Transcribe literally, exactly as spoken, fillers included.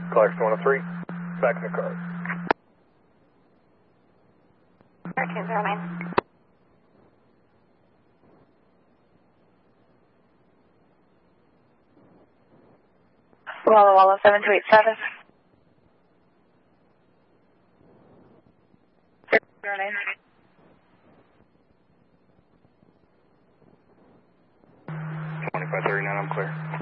Clarkson one oh three, back in the car. thirteen zero nine. Walla Walla seven two eight seven. zero nine. twenty-five thirty-nine, I'm clear.